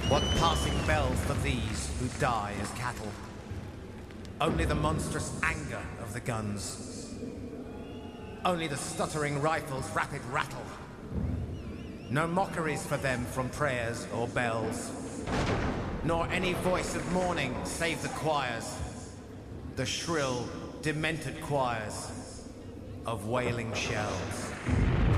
What passing bells for these who die as cattle? Only the monstrous anger of the guns. Only the stuttering rifle's rapid rattle. No mockeries for them from prayers or bells. Nor any voice of mourning save the choirs. The shrill, demented choirs of wailing shells.